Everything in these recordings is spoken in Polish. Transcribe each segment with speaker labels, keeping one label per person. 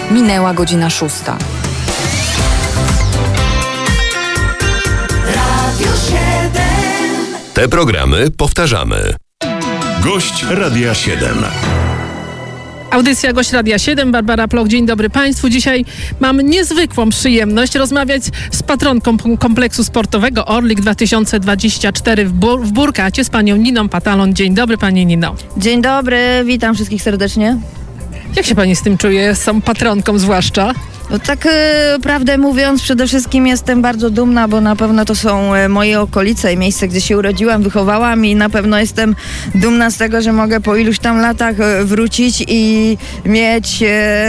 Speaker 1: Minęła godzina 6.
Speaker 2: Te programy powtarzamy. Gość Radia 7.
Speaker 3: Audycja Gość Radia 7, Barbara Ploch. Dzień dobry Państwu. Dzisiaj mam niezwykłą przyjemność rozmawiać z patronką kompleksu sportowego Orlik 2024 w Burkacie, z panią Niną Patalon. Dzień dobry, pani Nino.
Speaker 4: Dzień dobry, witam wszystkich serdecznie.
Speaker 3: Jak się pani z tym czuje, z tą patronką zwłaszcza?
Speaker 4: No tak prawdę mówiąc, przede wszystkim jestem bardzo dumna, bo na pewno to są moje okolice i miejsce, gdzie się urodziłam, wychowałam i na pewno jestem dumna z tego, że mogę po iluś tam latach wrócić i mieć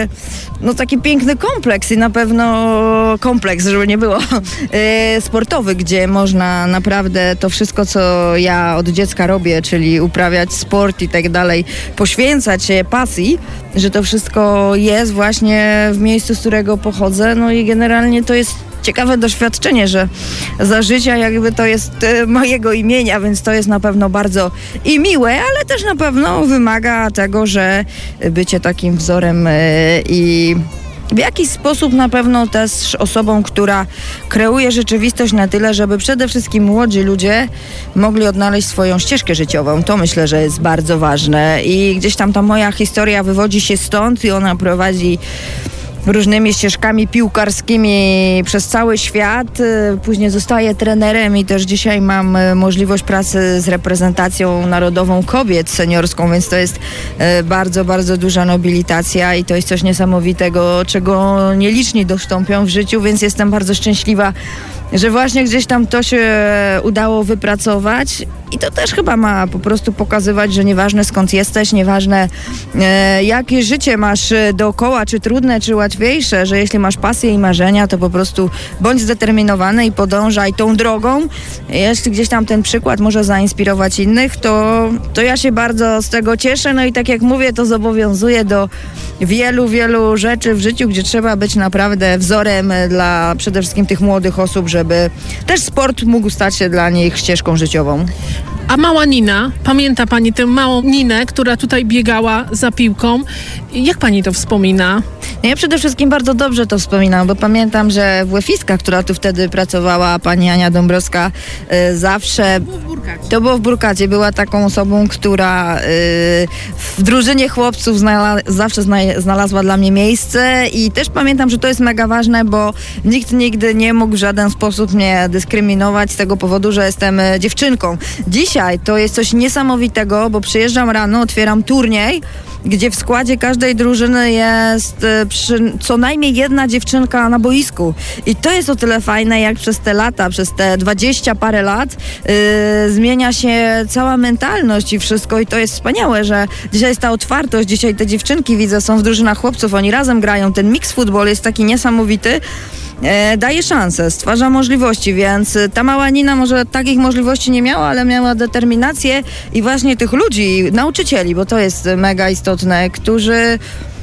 Speaker 4: no taki piękny kompleks i na pewno kompleks, żeby nie było, sportowy, gdzie można naprawdę to wszystko, co ja od dziecka robię, czyli uprawiać sport i tak dalej, poświęcać się pasji, że to wszystko jest właśnie w miejscu, z którego pochodzę, no i generalnie to jest ciekawe doświadczenie, że za życia jakby to jest mojego imienia, więc to jest na pewno bardzo i miłe, ale też na pewno wymaga tego, że bycie takim wzorem i w jakiś sposób na pewno też osobą, która kreuje rzeczywistość na tyle, żeby przede wszystkim młodzi ludzie mogli odnaleźć swoją ścieżkę życiową. To myślę, że jest bardzo ważne i gdzieś tam ta moja historia wywodzi się stąd i ona prowadzi różnymi ścieżkami piłkarskimi przez cały świat. Później zostaję trenerem i też dzisiaj mam możliwość pracy z reprezentacją narodową kobiet seniorską, więc to jest bardzo, bardzo duża nobilitacja i to jest coś niesamowitego, czego nieliczni dostąpią w życiu, więc jestem bardzo szczęśliwa, że właśnie gdzieś tam to się udało wypracować i to też chyba ma po prostu pokazywać, że nieważne skąd jesteś, nieważne jakie życie masz dookoła, czy trudne, czy łatwiejsze, że jeśli masz pasję i marzenia, to po prostu bądź zdeterminowany i podążaj tą drogą. Jeśli gdzieś tam ten przykład może zainspirować innych, to ja się bardzo z tego cieszę. No i tak jak mówię, to zobowiązuje do wielu, wielu rzeczy w życiu, gdzie trzeba być naprawdę wzorem dla przede wszystkim tych młodych osób, żeby też sport mógł stać się dla nich ścieżką życiową.
Speaker 3: A mała Nina, pamięta pani tę małą Ninę, która tutaj biegała za piłką? Jak pani to wspomina?
Speaker 4: Ja przede wszystkim bardzo dobrze to wspominam, bo pamiętam, że WF-iska, która tu wtedy pracowała, pani Ania Dąbrowska, zawsze... To było w Burkacie. Była taką osobą, która w drużynie chłopców zawsze znalazła dla mnie miejsce i też pamiętam, że to jest mega ważne, bo nikt nigdy nie mógł w żaden sposób mnie dyskryminować z tego powodu, że jestem dziewczynką. Dzisiaj to jest coś niesamowitego, bo przyjeżdżam rano, otwieram turniej, gdzie w składzie każdej drużyny jest co najmniej jedna dziewczynka na boisku. I to jest o tyle fajne, jak przez te lata, przez te 20 parę lat zmienia się cała mentalność i wszystko. I to jest wspaniałe, że dzisiaj jest ta otwartość, dzisiaj te dziewczynki, widzę, są w drużynach chłopców, oni razem grają. Ten mix football jest taki niesamowity. Daje szansę, stwarza możliwości, więc ta mała Nina może takich możliwości nie miała, ale miała determinację i właśnie tych ludzi, nauczycieli, bo to jest mega istotne, którzy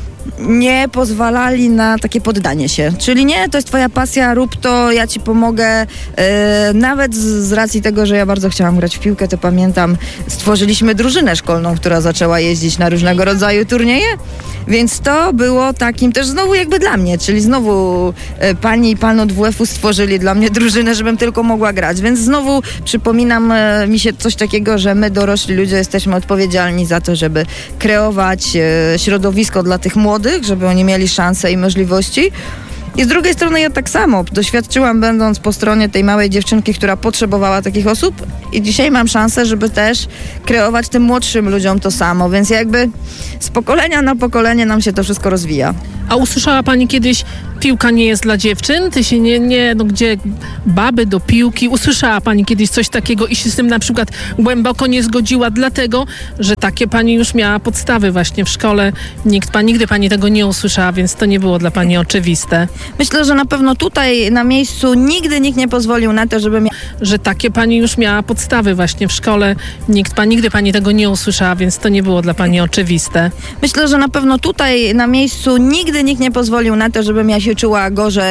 Speaker 4: nie pozwalali na takie poddanie się. Czyli nie, to jest twoja pasja, rób to, ja ci pomogę. Nawet z racji tego, że ja bardzo chciałam grać w piłkę, to pamiętam, stworzyliśmy drużynę szkolną, która zaczęła jeździć na różnego rodzaju turnieje, więc to było takim też znowu jakby dla mnie, czyli znowu pani i pan od WF-u stworzyli dla mnie drużynę, żebym tylko mogła grać, więc znowu przypominam mi się coś takiego, że my dorośli ludzie jesteśmy odpowiedzialni za to, żeby kreować środowisko dla tych młodych, żeby oni mieli szanse i możliwości. I z drugiej strony ja tak samo doświadczyłam, będąc po stronie tej małej dziewczynki, która potrzebowała takich osób i dzisiaj mam szansę, żeby też kreować tym młodszym ludziom to samo, więc jakby z pokolenia na pokolenie nam się to wszystko rozwija.
Speaker 3: A usłyszała pani kiedyś, piłka nie jest dla dziewczyn? Ty się no gdzie baby do piłki? Usłyszała pani kiedyś coś takiego i się z tym na przykład głęboko nie zgodziła, dlatego, że takie pani już miała podstawy właśnie w szkole. Nigdy pani tego nie usłyszała, więc to nie było dla pani oczywiste.
Speaker 4: Myślę, że na pewno tutaj na miejscu nigdy nikt nie pozwolił na to, żeby...
Speaker 3: Że takie pani już miała podstawy właśnie w szkole. Nigdy pani tego nie usłyszała, więc to nie było dla pani oczywiste.
Speaker 4: Myślę, że na pewno tutaj na miejscu nigdy nikt nie pozwolił na to, żebym ja się czuła gorzej